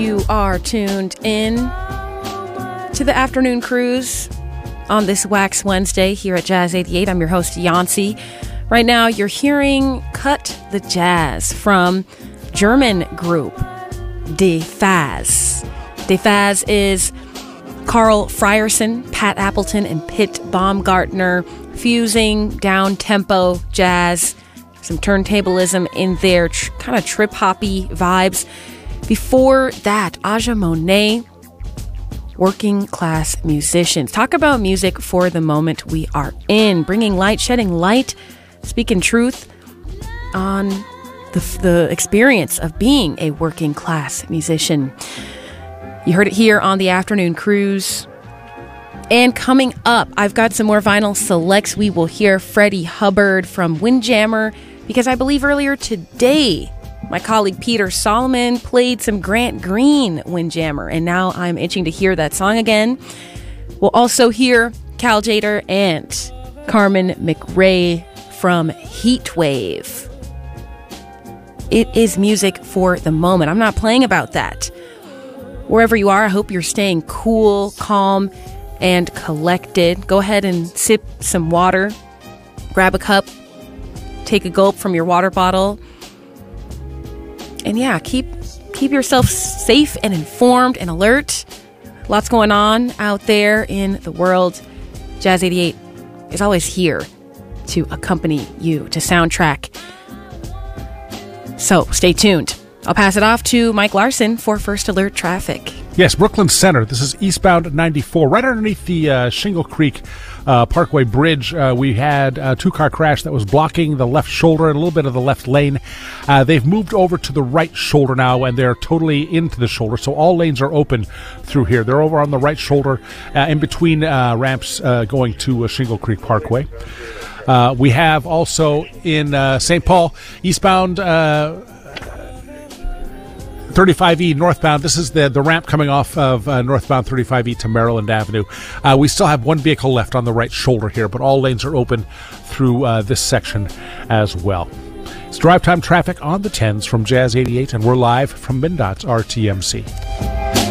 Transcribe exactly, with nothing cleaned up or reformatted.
You are tuned in to the afternoon cruise on this Wax Wednesday here at Jazz eighty-eight. I'm your host, Yancy. Right now, you're hearing Cut the Jazz from German group Die Faz. Die Faz is Carl Frierson, Pat Appleton, and Pitt Baumgartner fusing down-tempo jazz, some turntablism in their tr- kind of trip-hoppy vibes. Before that, Aja Monet, working class musicians. Talk about music for the moment we are in, bringing light, shedding light, speaking truth on the, the experience of being a working class musician. You heard it here on the afternoon cruise. And coming up, I've got some more vinyl selects. We will hear Freddie Hubbard from Windjammer, because I believe earlier today, my colleague Peter Solomon played some Grant Green Windjammer, and now I'm itching to hear that song again. We'll also hear Cal Tjader and Carmen McRae from Heatwave. It is music for the moment. I'm not playing about that. Wherever you are, I hope you're staying cool, calm, and collected. Go ahead and sip some water. Grab a cup. Take a gulp from your water bottle. And yeah, keep keep yourself safe and informed and alert. Lots going on out there in the world. Jazz eighty-eight is always here to accompany you, to soundtrack. So stay tuned. I'll pass it off to Mike Larson for First Alert Traffic. Yes, Brooklyn Center. This is eastbound ninety-four, right underneath the uh, Shingle Creek uh, Parkway Bridge. Uh, we had a two-car crash that was blocking the left shoulder and a little bit of the left lane. Uh, they've moved over to the right shoulder now, and they're totally into the shoulder, so all lanes are open through here. They're over on the right shoulder, uh, in between uh, ramps uh, going to uh, Shingle Creek Parkway. Uh, we have also in uh, Saint Paul, eastbound uh thirty-five E northbound. This is the, the ramp coming off of uh, northbound thirty-five E to Maryland Avenue. Uh, we still have one vehicle left on the right shoulder here, but all lanes are open through uh, this section as well. It's drive time traffic on the tens from Jazz eighty-eight, and we're live from MnDOT's R T M C.